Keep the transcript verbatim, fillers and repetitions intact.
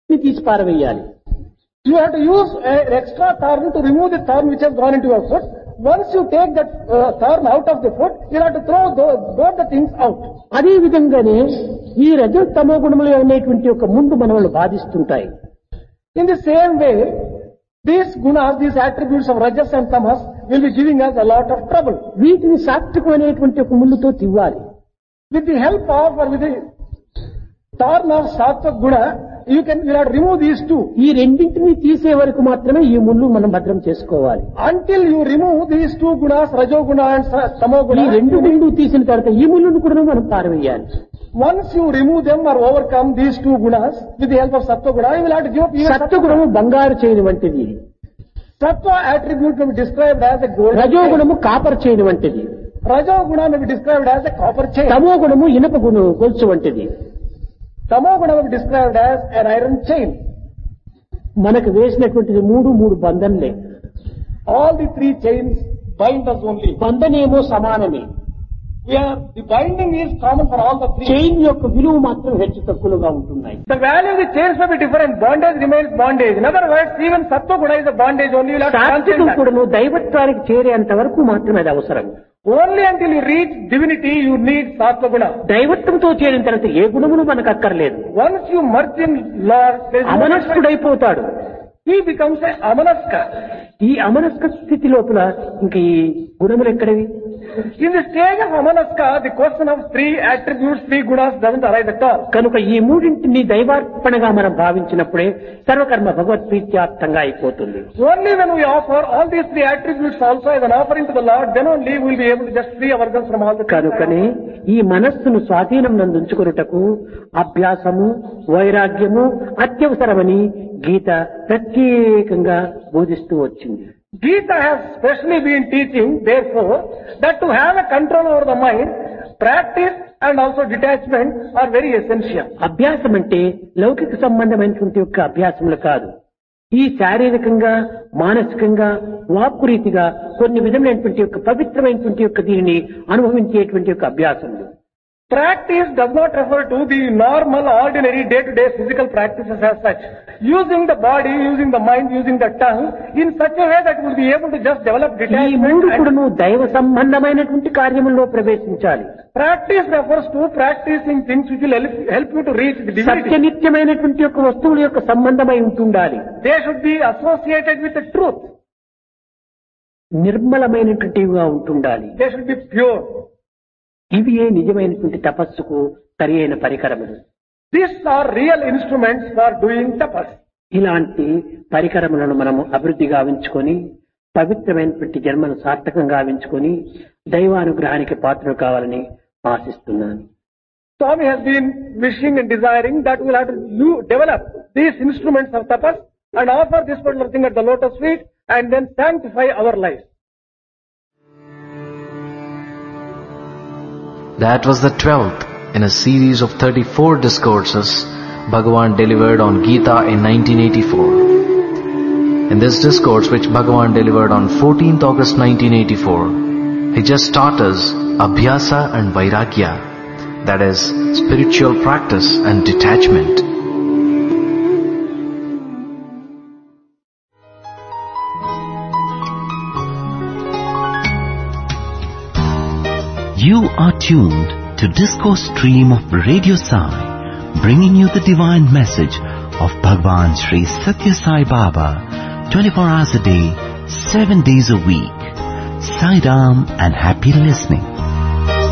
తీసి పారవేయాలి. You have to use an extra thorn to remove the thorn which has gone into your foot. Once you take that uh, thorn out of the foot, you have to throw those, both the things out. అదే విధంగానే ఈ రజ తమో గుణములు అనేటువంటి ఒక ముందు మనల్ని బాధిస్తుంటాయి. In the same way, these gunas, these attributes of rajas and tamas will be giving us a lot of trouble. వీటిని సాత్వికం అనేటువంటి ఒక ముళ్ళుతో తివ్వాలి. With the help of or with the thorn of sattva guna, you can you have to remove these two. ఈ రెండింటిని తీసే వరకు మాత్రమే ఈ ముళ్ళు మనం భద్రం చేసుకోవాలి. Until you remove these two gunas, rajoguna and tamoguna, ఈ రెండు ముళ్ళు తీసిన తర్వాత ఈ ముళ్ళను కూడా మనం పారవేయాలి. Once you remove them or overcome these two gunas with the help of sattva guna, you will have to give up even సత్వగుణము బంగారు చేయని వంటిది. Sattva attribute may be described as a gold. రజోగుణము కాపర్ చేయని వంటిది. Rajoguna may be described as a copper chain. తమో గుణము ఇనుప గుణం గొలుసు వంటిది. Tamoguna may be described as an iron chain. మనకు వేసినటువంటిది మూడు మూడు బంధంలే. All the three chains bind us only. బంధనేమో సమానమే. We are, the binding is common for all the three. Chain యొక్క విలువ మాత్రం హెచ్చు తక్కువగా ఉంటున్నాయి. The value of the chains may be different. Bondage remains bondage. In other words, even sattva guna is a bondage only. You have to సాత్వికం understand కూడాను దైవత్వానికి చేరేంత వరకు మాత్రమే అది అవసరం. Only until you reach divinity, you need sattva guna. దైవత్వంతో చేరిన తర్వాత ఏ గుణమును మనకు అక్కర్లేదు. Once you merge in Lord, there is no అమనస్కుడైపోతాడు. he becomes a amanaska. ఈ అమనస్క స్థితి లోపల ఇంక ఈ గుణములు ఎక్కడవి? In the stage of amanaska, the question of three attributes, three gunas doesn't arise at all. కనుక ఈ మూడింటిని దైవార్పణగా మనం భావించినప్పుడే సర్వకర్మ భగవత్ప్రీత్యార్థంగా అయిపోతుంది. Only when we offer all these three attributes also as an offering to the Lord, then only we will be able to just free ourselves from all the things. కనుకనే ఈ మనస్సును స్వాధీనం నందుంచుకొనుటకు అభ్యాసము వైరాగ్యము అత్యవసరమని గీత ప్రత్యేకంగా బోధిస్తూ వచ్చింది. Gita has specially been teaching, therefore, that to have a control over the mind, practice and also detachment are very essential. అభ్యాసం అంటే లౌకిక సంబంధమైనటువంటి యొక్క అభ్యాసములు కాదు. ఈ శారీరకంగా మానసికంగా వాక్కురీతిగా కొన్ని విధమైనటువంటి యొక్క పవిత్రమైనటువంటి యొక్క దీనిని అనుభవించేటువంటి యొక్క అభ్యాసములు. Practice does not refer to the normal, ordinary, day-to-day physical practices as such. Using the body, using the mind, using the tongue, in such a way that we will be able to just develop ఈ detachment. మూడు And కూడాను దైవ సంబంధమైనటువంటి కార్యముల్లో ప్రవేశించాలి. practice refers to practicing things which will help, help you to reach the divinity. సత్యనిత్యమైనటువంటి యొక్క వస్తువుల యొక్క సంబంధమై ఉంటుండాలి. They should be associated with the truth. నిర్మలమైనటువంటివిగా ఉంటుండాలి. They should be pure. ఇవి ఏ నిజమైనటువంటి తపస్సుకు సరి అయిన పరికరములు. These are real instruments for doing tapas. ఇలాంటి పరికరములను మనము అభివృద్ధి గావించుకొని పవిత్రమైనటువంటి జన్మను సార్థకంగా గావించుకొని దైవానుగ్రహానికి పాత్రలు కావాలని ఆశిస్తున్నాను. Swami has been wishing and desiring that we will have to you- develop these instruments of tapas and offer this particular thing at the lotus feet and then sanctify our lives. That was the twelfth in a series of thirty-four discourses Bhagavan delivered on Gita in nineteen eighty-four. In this discourse, which Bhagavan delivered on fourteenth August nineteen eighty-four, he just taught us Abhyasa and Vairagya, that is, spiritual practice and detachment. You are tuned to Discourse Stream of Radio Sai, bringing you the divine message of Bhagwan Sri Satya Sai Baba, twenty-four hours a day, seven days a week. Sai Ram and happy listening.